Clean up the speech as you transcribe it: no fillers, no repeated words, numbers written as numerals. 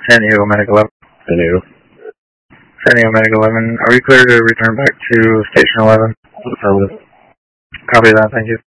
San Diego Medic 11. San Diego. San Diego Medic 11. Are we clear to return back to Station 11? Affirmative. Copy that, thank you.